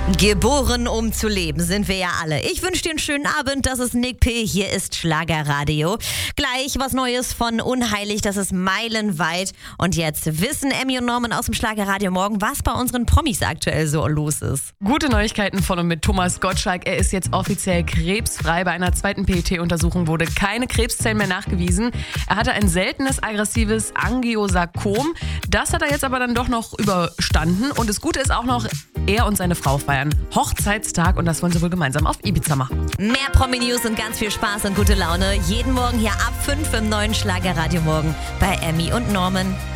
Geboren, um zu leben, sind wir ja alle. Ich wünsche dir einen schönen Abend, das ist Nick P., hier ist Schlagerradio. Gleich was Neues von Unheilig, das ist meilenweit. Und jetzt wissen Emmy und Norman aus dem Schlagerradio morgen, was bei unseren Promis aktuell so los ist. Gute Neuigkeiten von und mit Thomas Gottschalk. Er ist jetzt offiziell krebsfrei. Bei einer zweiten PET-Untersuchung wurde keine Krebszellen mehr nachgewiesen. Er hatte ein seltenes aggressives Angiosarkom. Das hat er jetzt aber dann doch noch überstanden. Und das Gute ist auch noch, er und seine Frau feiern Hochzeitstag und das wollen sie wohl gemeinsam auf Ibiza machen. Mehr Promi-News und ganz viel Spaß und gute Laune jeden Morgen hier ab 5 im neuen Schlagerradio morgen bei Emmy und Norman.